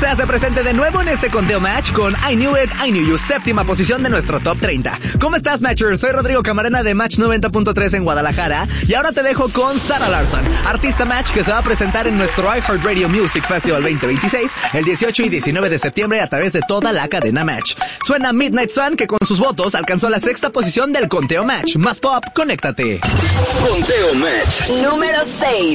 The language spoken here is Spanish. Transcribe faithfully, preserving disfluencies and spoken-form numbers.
se hace presente de nuevo en este conteo Match con I Knew It, I Knew You, séptima posición de nuestro Top treinta. ¿Cómo estás, Matcher? Soy Rodrigo Camarena de Match noventa punto tres en Guadalajara y ahora te dejo con Sarah Larsson, artista Match que se va a presentar en nuestro iHeartRadio Music Festival veinte veintiséis el dieciocho y diecinueve de septiembre a través de toda la cadena Match. Suena Midnight Sun, que con sus votos alcanzó la sexta posición del conteo Match. Más pop, conéctate. Conteo Match número seis.